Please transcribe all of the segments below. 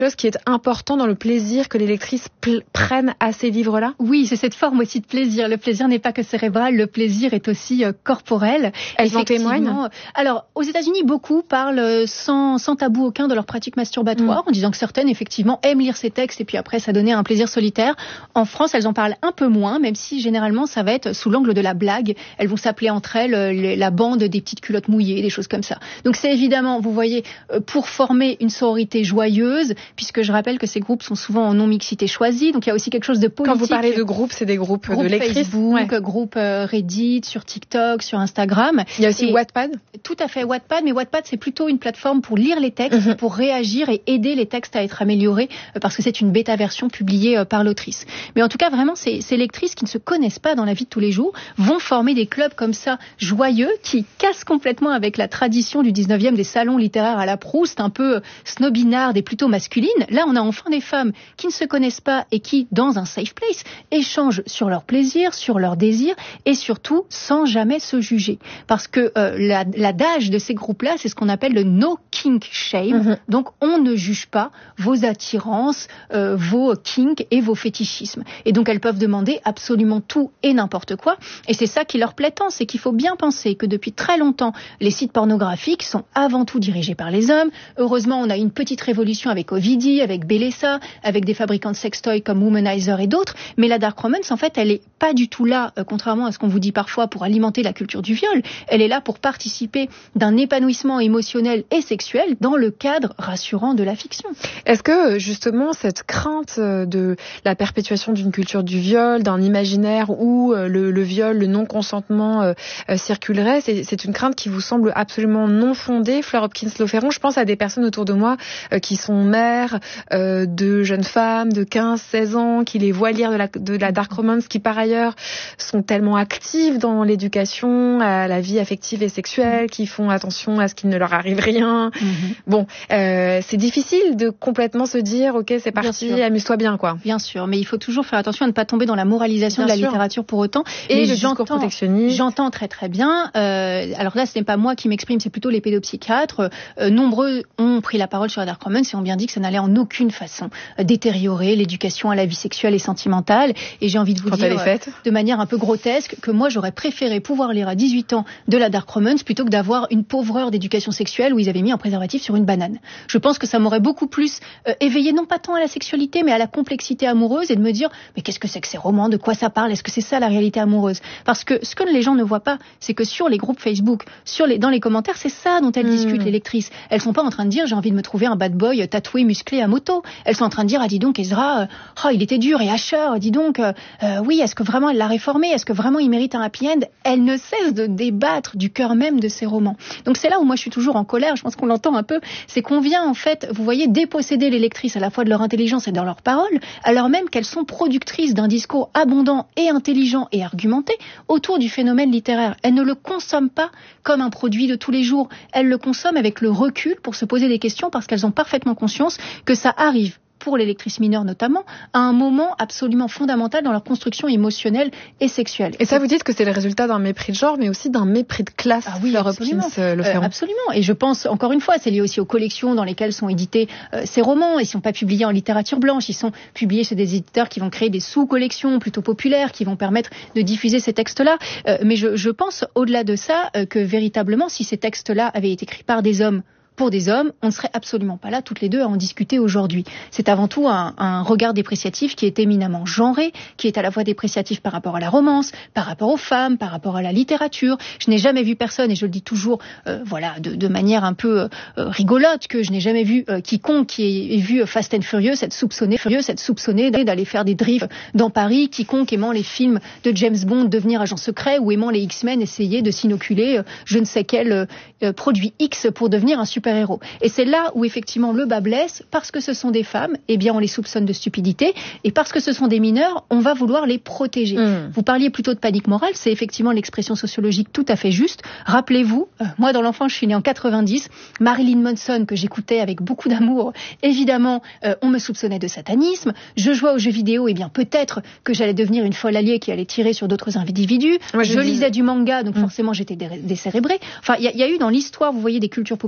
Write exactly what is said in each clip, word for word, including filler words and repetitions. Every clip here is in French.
chose qui est important dans le plaisir que les lectrices pl- prennent à ces livres-là? Oui, c'est cette forme aussi de plaisir. Le plaisir n'est pas que cérébral, le plaisir est aussi euh, corporel. Elles en témoignent? Alors, aux États-Unis, beaucoup parlent sans, sans tabou aucun de leur pratique masturbatoire, mmh. en disant que certaines, effectivement, aiment lire ces textes et puis après, ça donnait un plaisir solitaire. En France, elles en parlent un peu moins, même si généralement, ça va être sous l'angle de la blague. Elles vont s'appeler entre elles euh, la bande des petites culottes mouillées, des choses comme ça. Donc, c'est évidemment, vous voyez, euh, pour former une sororité joyeuse, puisque je rappelle que ces groupes sont souvent en non-mixité choisie, donc il y a aussi quelque chose de politique. Quand vous parlez de groupes, c'est des groupes, groupes de lectrices, Facebook, ouais. groupes euh, Reddit, sur TikTok, sur Instagram. Il y a aussi et Wattpad. Tout à fait, Wattpad, mais Wattpad c'est plutôt une plateforme pour lire les textes, mm-hmm. pour réagir et aider les textes à être améliorés, euh, parce que c'est une bêta version publiée euh, par l'autrice. Mais en tout cas, vraiment, ces, ces lectrices qui ne se connaissent pas dans la vie de tous les jours vont former des clubs comme ça joyeux qui cassent complètement avec la tradition du dix-neuvième des salons littéraires à la Proust, un peu snobinarde et plutôt masculine. Là, on a enfin des femmes qui ne se connaissent pas et qui, dans un safe place, échangent sur leur plaisir, sur leurs désirs et surtout sans jamais se juger. Parce que euh, la, l'adage de ces groupes-là, c'est ce qu'on appelle le no kink shame. Mm-hmm. Donc, on ne juge pas vos attirances, euh, vos kinks et vos fétichismes. Et donc, elles peuvent demander absolument tout et n'importe quoi. Et c'est ça qui leur plaît tant, c'est qu'il faut bien penser que depuis très longtemps, les sites pornographiques sont avant tout dirigés par les hommes. Heureusement, on a une petite révolution avec Ovidie, avec Bellesa, avec des fabricants de sextoys comme Womanizer et d'autres. Mais la dark romance, en fait, elle est pas du tout là, euh, contrairement à ce qu'on vous dit parfois, pour alimenter la culture du viol. Elle est là pour participer d'un épanouissement émotionnel et sexuel dans le cadre rassurant de la fiction. Est-ce que, justement, cette crainte de la perpétuation d'une culture du viol, d'un imaginaire où euh, le, le viol, le non-consentement euh, euh, circulerait, c'est, c'est une crainte qui vous semble absolument non fondée, Fleur Hopkins-Loferron? Je pense à des personnes autour de moi euh, qui sont mères euh, de jeunes femmes de quinze seize ans, qui les voient lire de la, de la dark romance, qui par ailleurs sont tellement actives dans l'éducation à la vie affective et sexuelle, qui font attention à ce qu'il ne leur arrive rien. Mm-hmm. Bon, euh, c'est difficile de complètement se dire, ok, c'est parti, amuse-toi bien, quoi. Bien sûr, mais il faut toujours faire attention à ne pas tomber dans la moralisation bien de la sûr. littérature pour autant. Et mais le discours protectionniste. J'entends très très bien. Euh, alors là, ce n'est pas moi qui m'exprime, c'est plutôt les pédopsychiatres. Euh, nombreux ont pris la parole sur la dark romance et ont bien dit que ça n'allait en aucune façon euh, détériorer l'éducation à la vie sexuelle et sentimentale. Et j'ai envie de vous Quand dire, elle est faite. Euh, de manière un peu grotesque, que moi j'aurais préféré pouvoir lire à dix-huit ans de la dark romance plutôt que d'avoir une pauvre heure d'éducation sexuelle où ils avaient mis un préservatif sur une banane. Je pense que ça m'aurait beaucoup plus euh, éveillé, non pas tant à la sexualité, mais à la complexité amoureuse et de me dire, mais qu'est-ce que c'est que ces romans, de quoi ça parle, est-ce que c'est ça la réalité amoureuse? Parce que ce que les gens ne voient pas, c'est que sur les groupes Facebook, sur les, dans les commentaires, c'est ça dont elles mmh. discutent, les lectrices. Elles sont pas en train de dire, j'ai envie de me trouver un bad boy tatoué, musclé à moto. Elles sont en train de dire, ah dis donc Ezra, euh, oh, il était dur, et Asher, dis donc, euh, euh, oui, est-ce que vraiment elle l'a réformé, est-ce que vraiment il mérite un happy end? Elles ne cessent de débattre du cœur même de ces romans. Donc c'est là où moi je suis toujours en colère, je pense qu'on l'entend un peu, c'est qu'on vient en fait, vous voyez, déposséder les lectrices à la fois de leur intelligence et de leurs paroles, alors même qu'elles sont productrices d'un discours abondant et intelligent et argumenté autour du phénomène littéraire. Elles ne le consomment pas comme un produit de tous les jours, elles le consomment avec le recul pour se poser des questions parce qu'elles ont parfaitement conscience que ça arrive, pour les lectrices mineures notamment, à un moment absolument fondamental dans leur construction émotionnelle et sexuelle. Et ça, vous dites que c'est le résultat d'un mépris de genre, mais aussi d'un mépris de classe. Ah oui, absolument. Euh, le euh, absolument. Et je pense, encore une fois, c'est lié aussi aux collections dans lesquelles sont édités euh, ces romans. Ils ne sont pas publiés en littérature blanche, ils sont publiés chez des éditeurs qui vont créer des sous-collections plutôt populaires, qui vont permettre de diffuser ces textes-là. Euh, mais je, je pense, au-delà de ça, euh, que véritablement, si ces textes-là avaient été écrits par des hommes, pour des hommes, on ne serait absolument pas là toutes les deux à en discuter aujourd'hui. C'est avant tout un, un regard dépréciatif qui est éminemment genré, qui est à la fois dépréciatif par rapport à la romance, par rapport aux femmes, par rapport à la littérature. Je n'ai jamais vu personne, et je le dis toujours euh, voilà, de, de manière un peu euh, rigolote, que je n'ai jamais vu euh, quiconque qui ait vu Fast and Furious être soupçonné, furieux, être soupçonné d'aller faire des drifts dans Paris, quiconque aimant les films de James Bond devenir agent secret, ou aimant les X-Men essayer de s'inoculer euh, je ne sais quel euh, produit X pour devenir un super héros. Et c'est là où effectivement le bas blesse, parce que ce sont des femmes, eh bien on les soupçonne de stupidité, et parce que ce sont des mineurs, on va vouloir les protéger. Mmh. Vous parliez plutôt de panique morale, c'est effectivement l'expression sociologique tout à fait juste. Rappelez-vous, euh, moi dans l'enfance, je suis née en quatre-vingt-dix, Marilyn Manson que j'écoutais avec beaucoup d'amour, évidemment euh, on me soupçonnait de satanisme, je jouais aux jeux vidéo, eh bien peut-être que j'allais devenir une folle alliée qui allait tirer sur d'autres individus, moi, je, je lisais dis... du manga, donc mmh. forcément j'étais dé- décérébrée. Enfin, il y, y a eu dans l'histoire, vous voyez, des cultures populaires tout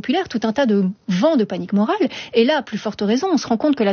un tas de vents de panique morale. Et là, à plus forte raison, on se rend compte que la